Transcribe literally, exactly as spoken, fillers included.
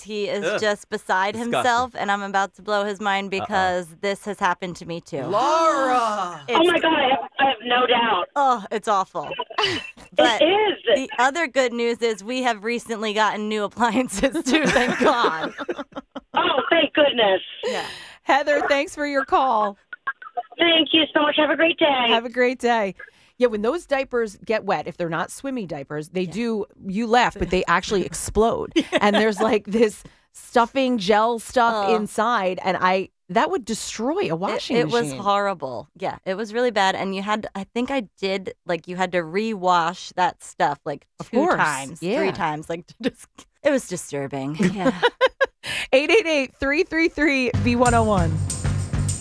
He is Ugh. just beside Disgusting. himself, and I'm about to blow his mind because Uh-oh. this has happened to me too. Laura! Oh my God, I have, I have no doubt. Oh, it's awful. But it is. The other good news is we have recently gotten new appliances too, thank God. Oh, thank goodness. Yeah. Heather, thanks for your call. Thank you so much. Have a great day. Have a great day. Yeah, when those diapers get wet, if they're not swimmy diapers, they yeah. do, you laugh, but they actually explode. yeah. And there's like this stuffing gel stuff uh, inside, and I that would destroy a washing it, it machine. It was horrible. Yeah, it was really bad. And you had, I think I did, like you had to rewash that stuff like two times, yeah. three times. Like just, it was disturbing. Yeah. eight eight eight, three three three, B one oh one.